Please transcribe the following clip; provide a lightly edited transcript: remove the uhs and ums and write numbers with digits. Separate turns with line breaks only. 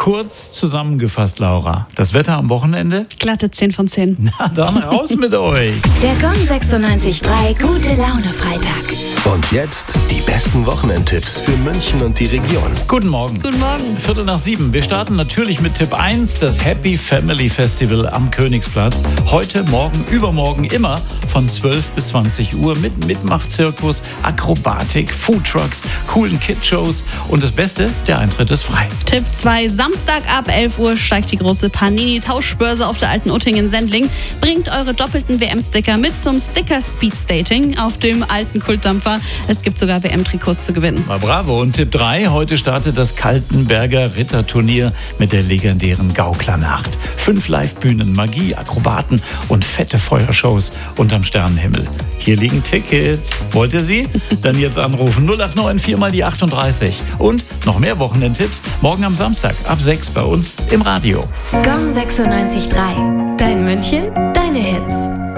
Kurz zusammengefasst, Laura. Das Wetter am Wochenende?
Glatte 10 von 10.
Na dann raus mit euch.
Der Gong 96.3 Gute Laune Freitag.
Und jetzt die besten Wochenendtipps für München und die Region.
Guten Morgen.
Guten Morgen.
6:15. Wir starten natürlich mit Tipp 1, das Happy Family Festival am Königsplatz. Heute, morgen, übermorgen immer von 12 bis 20 Uhr mit Mitmachzirkus, Akrobatik, Foodtrucks, coolen Kidshows und das Beste, der Eintritt ist frei.
Tipp 2. Samstag ab 11 Uhr steigt die große Panini-Tauschbörse auf der Alten Utting in Sendling. Bringt eure doppelten WM-Sticker mit zum Sticker-Speed-Dating auf dem alten Kultdampfer. Es gibt sogar WM-Trikots zu gewinnen.
Na bravo. Und Tipp 3, heute startet das Kaltenberger Ritterturnier mit der legendären Gauklernacht. 5 Live-Bühnen, Magie, Akrobaten und fette Feuershows unterm Sternenhimmel. Hier liegen Tickets. Wollt ihr sie? Dann jetzt anrufen 089 4 mal die 38. Und noch mehr Wochenendtipps morgen am Samstag ab 6 bei uns im Radio.
Gong 96.3. Dein München, deine Hits.